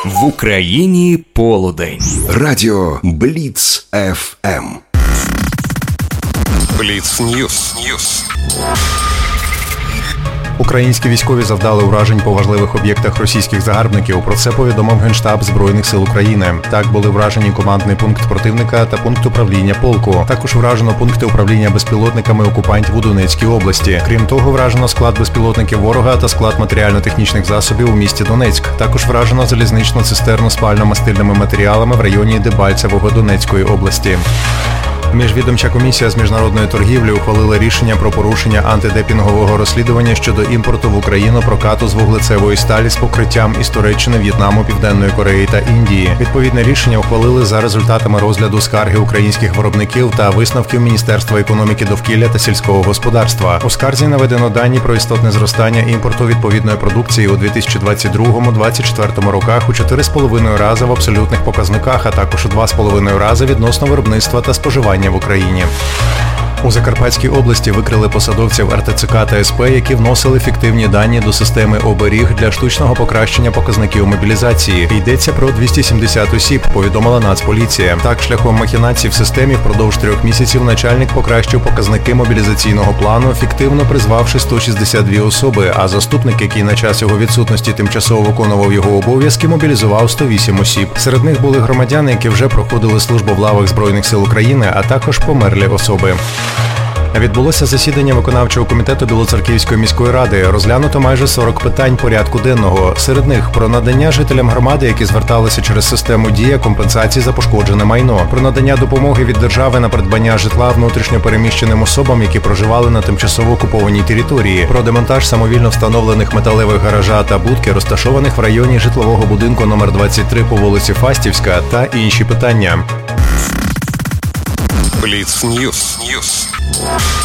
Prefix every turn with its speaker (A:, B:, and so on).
A: В Україні полудень.
B: Радіо Бліц ФМ.
A: Бліц Ньюс.
C: Українські військові завдали уражень по важливих об'єктах російських загарбників. Про це повідомив Генштаб Збройних сил України. Так були вражені командний пункт противника та пункт управління полку. Також вражено пункти управління безпілотниками окупантів у Донецькій області. Крім того, вражено склад безпілотників ворога та склад матеріально-технічних засобів у місті Донецьк. Також вражено залізничну цистерну з пально-мастильними матеріалами в районі Дебальцевого Донецької області. Міжвідомча комісія з міжнародної торгівлі ухвалила рішення про порушення антидепінгового розслідування щодо імпорту в Україну прокату з вуглецевої сталі з покриттям із Туреччини, В'єтнаму, Південної Кореї та Індії. Відповідне рішення ухвалили за результатами розгляду скарги українських виробників та висновків Міністерства економіки, довкілля та сільського господарства. У скарзі наведено дані про істотне зростання імпорту відповідної продукції у 2022-2024 роках у 4,5 рази в абсолютних показниках, а також у 2,5 рази відносно виробництва та споживання в Україні. У Закарпатській області викрили посадовців РТЦК та СП, які вносили фіктивні дані до системи оберіг для штучного покращення показників мобілізації. Йдеться про 270 осіб, повідомила Нацполіція. Так, шляхом махінацій в системі впродовж 3 місяців начальник покращив показники мобілізаційного плану, фіктивно призвавши 162 особи, а заступник, який на час його відсутності тимчасово виконував його обов'язки, мобілізував 108 осіб. Серед них були громадяни, які вже проходили службу в лавах Збройних сил України, а також померлі особи. Відбулося засідання виконавчого комітету Білоцерківської міської ради. Розглянуто майже 40 питань порядку денного. Серед них про надання жителям громади, які зверталися через систему «Дія», компенсації за пошкоджене майно, про надання допомоги від держави на придбання житла внутрішньо переміщеним особам, які проживали на тимчасово окупованій території, про демонтаж самовільно встановлених металевих гаража та будки, розташованих в районі житлового будинку номер 23 по вулиці Фастівська та інші питання.
A: Бліц Ньюс.